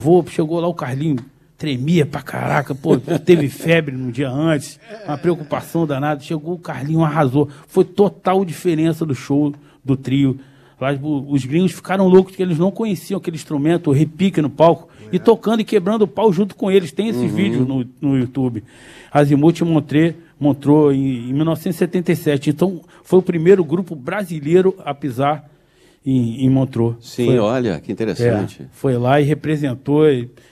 Chegou lá o Carlinho, tremia pra caraca, pô, teve febre no dia antes, uma preocupação danada. Chegou o Carlinho, arrasou. Foi total diferença do show, do trio. Lá, os gringos ficaram loucos, porque eles não conheciam aquele instrumento, o repique no palco, e tocando e quebrando o pau junto com eles. Tem esses vídeos no YouTube. Azimuth montou em 1977. Então, foi o primeiro grupo brasileiro a pisar em Montreux. Sim, olha, que interessante. Foi lá e representou.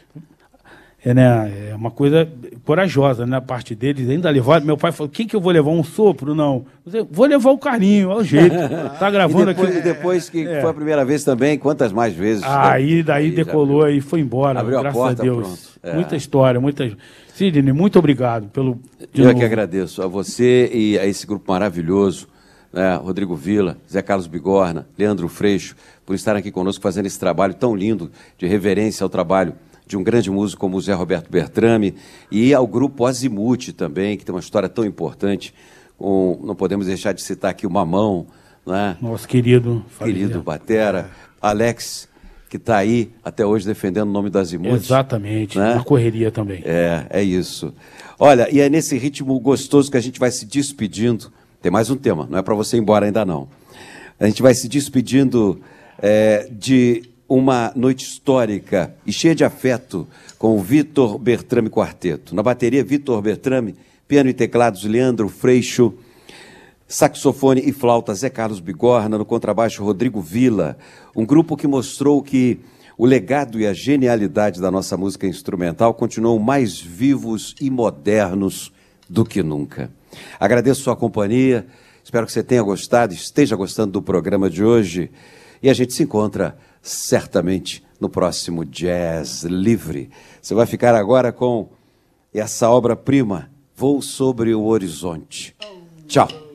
É uma coisa corajosa, né, a parte deles. Ainda levar. Meu pai falou: quem que eu vou levar? Um sopro? Não. Vou levar o Carlinho, olha o jeito. Tá gravando aqui. E depois que foi a primeira vez também, quantas mais vezes? Daí decolou e foi embora. Abriu graças a porta, a Deus. Pronto. Muita história, Sidney, muito obrigado pelo. Eu que agradeço a você e a esse grupo maravilhoso, né, Rodrigo Villa, Zé Carlos Bigorna, Leandro Freixo, por estarem aqui conosco fazendo esse trabalho tão lindo de reverência ao trabalho de um grande músico como o Zé Roberto Bertrame, e ao grupo Azimuth também, que tem uma história tão importante. Não podemos deixar de citar aqui o Mamão, né? Nosso querido batera, Alex, que está aí até hoje defendendo o nome do Azimuth. Exatamente, né? Uma correria também. É isso. Olha, e é nesse ritmo gostoso que a gente vai se despedindo. Tem mais um tema, não é para você ir embora ainda não. A gente vai se despedindo de uma noite histórica e cheia de afeto com o Vitor Bertrame Quarteto. Na bateria, Vitor Bertrame, piano e teclados, Leandro Freixo, saxofone e flauta, Zé Carlos Bigorna, no contrabaixo, Rodrigo Villa. Um grupo que mostrou que o legado e a genialidade da nossa música instrumental continuam mais vivos e modernos do que nunca. Agradeço sua companhia, espero que você tenha gostado, esteja gostando do programa de hoje, e a gente se encontra certamente no próximo Jazz Livre. Você vai ficar agora com essa obra-prima, Voo sobre o Horizonte. Tchau.